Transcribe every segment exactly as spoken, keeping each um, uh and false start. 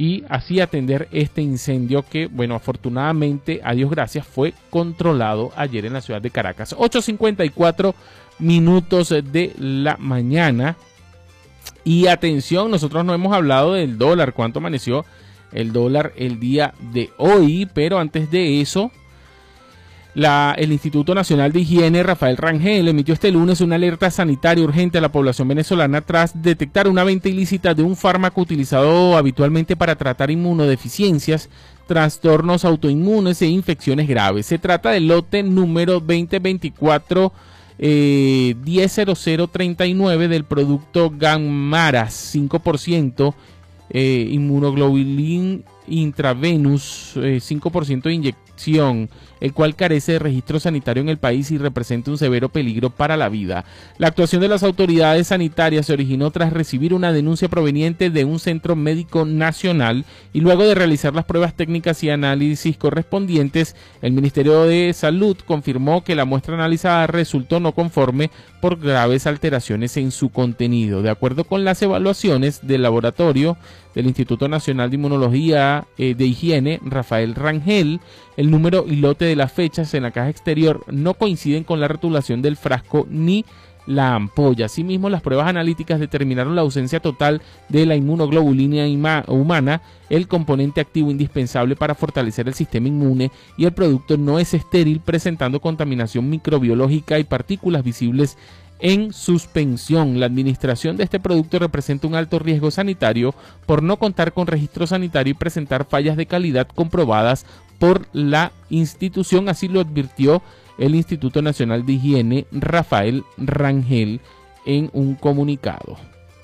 y así atender este incendio que, bueno, afortunadamente, a Dios gracias, fue controlado ayer en la ciudad de Caracas. ocho cincuenta y cuatro minutos de la mañana. Y atención, nosotros no hemos hablado del dólar, cuánto amaneció el dólar el día de hoy, pero antes de eso, la, el Instituto Nacional de Higiene, Rafael Rangel, emitió este lunes una alerta sanitaria urgente a la población venezolana tras detectar una venta ilícita de un fármaco utilizado habitualmente para tratar inmunodeficiencias, trastornos autoinmunes e infecciones graves. Se trata del lote número veinte veinticuatro Eh, diez cero cero treinta y nueve del producto Gammaras cinco por ciento, eh, inmunoglobulin intravenous eh, cinco por ciento de inyección, el cual carece de registro sanitario en el país y representa un severo peligro para la vida. La actuación de las autoridades sanitarias se originó tras recibir una denuncia proveniente de un centro médico nacional y luego de realizar las pruebas técnicas y análisis correspondientes, el Ministerio de Salud confirmó que la muestra analizada resultó no conforme por graves alteraciones en su contenido. De acuerdo con las evaluaciones del laboratorio del Instituto Nacional de Inmunología eh, de Higiene, Rafael Rangel, el número y lote de las fechas en la caja exterior no coinciden con la rotulación del frasco ni la ampolla. Asimismo, las pruebas analíticas determinaron la ausencia total de la inmunoglobulina humana, el componente activo indispensable para fortalecer el sistema inmune, y el producto no es estéril, presentando contaminación microbiológica y partículas visibles en suspensión. La administración de este producto representa un alto riesgo sanitario por no contar con registro sanitario y presentar fallas de calidad comprobadas por la institución, así lo advirtió el Instituto Nacional de Higiene, Rafael Rangel, en un comunicado.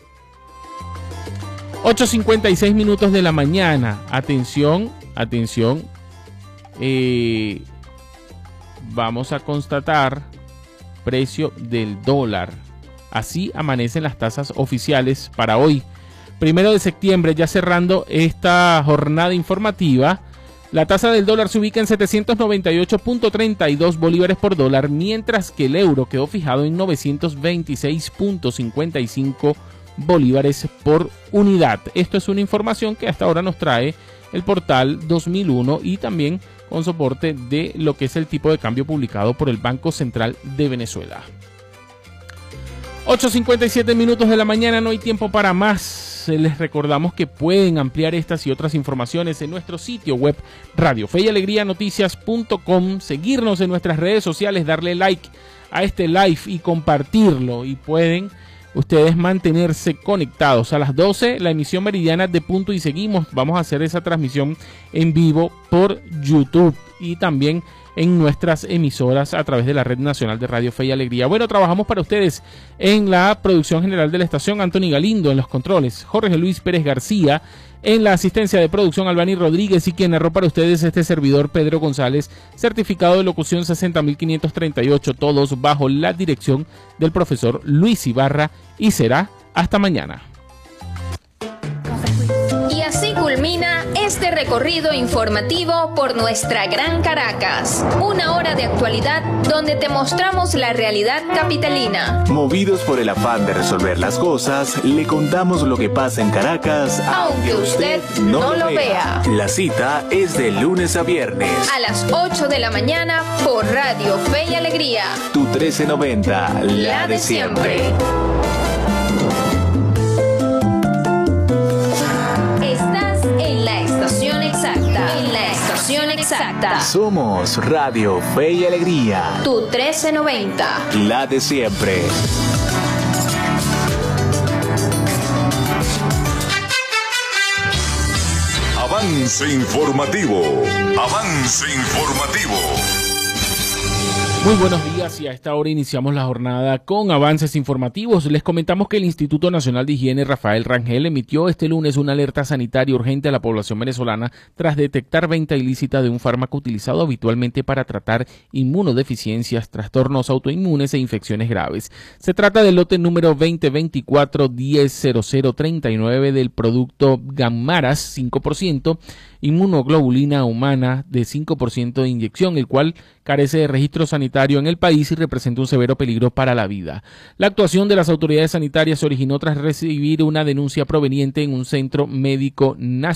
ocho cincuenta y seis minutos de la mañana. Atención, atención. Eh, vamos a constatar precio del dólar. Así amanecen las tasas oficiales para hoy, primero de septiembre, ya cerrando esta jornada informativa. La tasa del dólar se ubica en setecientos noventa y ocho punto treinta y dos bolívares por dólar, mientras que el euro quedó fijado en novecientos veintiséis punto cincuenta y cinco bolívares por unidad. Esto es una información que hasta ahora nos trae el portal dos mil uno y también con soporte de lo que es el tipo de cambio publicado por el Banco Central de Venezuela. ocho cincuenta y siete minutos de la mañana, no hay tiempo para más. Les recordamos que pueden ampliar estas y otras informaciones en nuestro sitio web radio fe y alegría noticias punto com, seguirnos en nuestras redes sociales, darle like a este live y compartirlo, y pueden ustedes mantenerse conectados. A las doce, la emisión meridiana de Punto y Seguimos. Vamos a hacer esa transmisión en vivo por YouTube y también en nuestras emisoras a través de la Red Nacional de Radio Fe y Alegría. Bueno, trabajamos para ustedes en la producción general de la estación, Anthony Galindo en los controles, Jorge Luis Pérez García en la asistencia de producción, Albany Rodríguez, y quien narró para ustedes este servidor, Pedro González, certificado de locución sesenta mil quinientos treinta y ocho, todos bajo la dirección del profesor Luis Ibarra, y será hasta mañana. Y así culmina este recorrido informativo por nuestra Gran Caracas. Una hora de actualidad donde te mostramos la realidad capitalina. Movidos por el afán de resolver las cosas, le contamos lo que pasa en Caracas, aunque usted no lo vea. La cita es de lunes a viernes a las ocho de la mañana por Radio Fe y Alegría. Tu trece noventa, la, la de siempre. siempre. Exacta. Somos Radio Fe y Alegría. Tu trece noventa. La de siempre. Avance informativo. Avance informativo. Muy buenos días, y a esta hora iniciamos la jornada con avances informativos. Les comentamos que el Instituto Nacional de Higiene, Rafael Rangel, emitió este lunes una alerta sanitaria urgente a la población venezolana tras detectar venta ilícita de un fármaco utilizado habitualmente para tratar inmunodeficiencias, trastornos autoinmunes e infecciones graves. Se trata del lote número veinte veinticuatro diez cero cero treinta y nueve del producto Gammaras cinco por ciento, inmunoglobulina humana de cinco por ciento de inyección, el cual carece de registro sanitario en el país y representa un severo peligro para la vida. La actuación de las autoridades sanitarias se originó tras recibir una denuncia proveniente en un centro médico nacional